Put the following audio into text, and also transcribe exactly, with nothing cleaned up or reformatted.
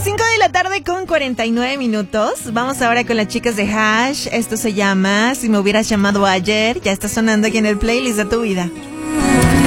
cinco de la tarde con cuarenta y nueve minutos. Vamos ahora con las chicas de Hash. Esto se llama Si me hubieras llamado ayer. Ya está sonando aquí en el playlist de tu vida.